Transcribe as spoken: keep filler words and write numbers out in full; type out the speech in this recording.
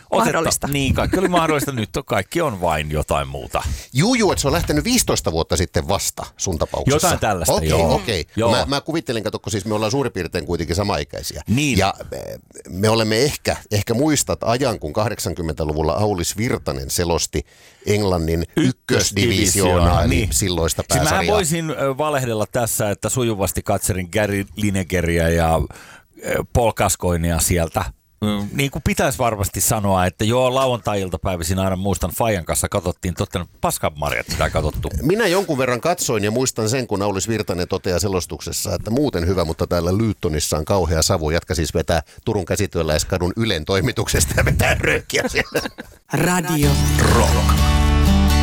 mahdollista. Niin, kaikki oli mahdollista. Nyt on, kaikki on vain jotain muuta. Juu, juu, että se on lähtenyt viisitoista vuotta sitten vasta sun tapauksessa. Jotain tällaista, okay, joo. Okei, okay. mä, mä kuvittelin, katsokko, siis me ollaan suurin piirtein kuitenkin samaikäisiä. Niin. Ja me olemme ehkä, ehkä muistat ajan, kun kahdeksankymmentäluvulla Aulis Virtanen selosti Englannin ykkösdivisioonaa, eli niin. silloista pääsarjaa. Siis mä voisin valehdella tässä, että sujuvasti katselin Gary Linegeriä ja Paul Gascoignea sieltä. Niin kuin pitäisi varmasti sanoa, että joo, lauantai-iltapäivisin aina muistan Fajan kanssa katsottiin, totta paskanmarjat sitä katsottu. Minä jonkun verran katsoin ja muistan sen, kun Aulis Virtanen toteaa selostuksessa, että muuten hyvä, mutta täällä Lutonissa on kauhea savu. Jatka siis vetää Turun Käsityöläiskadun Ylen toimituksesta ja vetää röökiä siellä. Radio Rock.